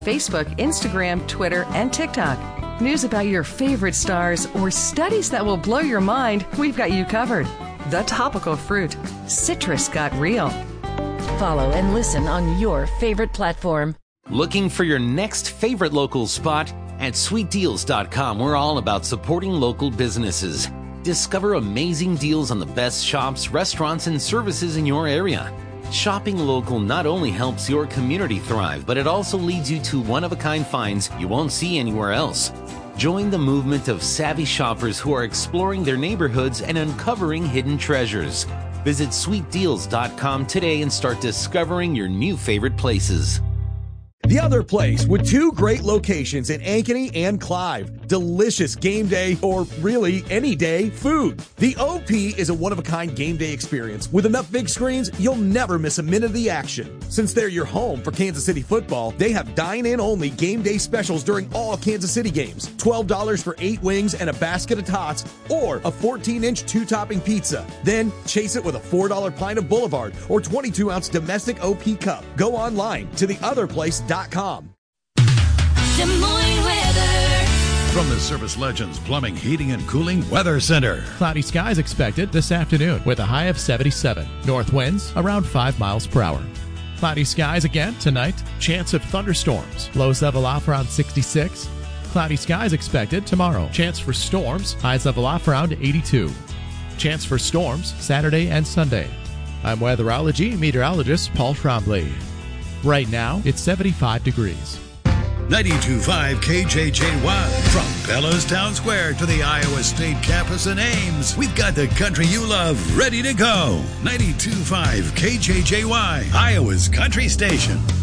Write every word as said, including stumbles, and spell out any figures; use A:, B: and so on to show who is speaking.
A: Facebook, Instagram, Twitter, and TikTok. News about your favorite stars or studies that will blow your mind, we've got you covered. The Topical Fruit. Citrus got real.
B: Follow and listen on your favorite platform.
C: Looking for your next favorite local spot? At sweet deals dot com, we're all about supporting local businesses. Discover amazing deals on the best shops, restaurants, and services in your area. Shopping local not only helps your community thrive, but it also leads you to one-of-a-kind finds you won't see anywhere else. Join the movement of savvy shoppers who are exploring their neighborhoods and uncovering hidden treasures. Visit sweet deals dot com today and start discovering your new favorite places.
D: The Other Place, with two great locations in Ankeny and Clive. Delicious game day, or really any day, food. The O P is a one-of-a-kind game day experience. With enough big screens, you'll never miss a minute of the action. Since they're your home for Kansas City football, they have dine-in-only game day specials during all Kansas City games. twelve dollars for eight wings and a basket of tots, or a fourteen-inch two-topping pizza. Then chase it with a four dollar pint of Boulevard or twenty-two ounce domestic O P cup. Go online to the other place dot com.
E: Des Moines weather.
F: From the Service Legends Plumbing, Heating, and Cooling Weather Center.
G: Cloudy skies expected this afternoon with a high of seventy-seven. North winds around five miles per hour. Cloudy skies again tonight. Chance of thunderstorms. Lows level off around sixty-six. Cloudy skies expected tomorrow. Chance for storms. Highs level off around eighty-two. Chance for storms Saturday and Sunday. I'm weatherology meteorologist Paul Trombley. Right now, it's seventy-five degrees.
F: ninety-two point five K J J Y. From Bellows Town Square to the Iowa State campus in Ames, we've got the country you love ready to go. ninety-two point five K J J Y, Iowa's country station.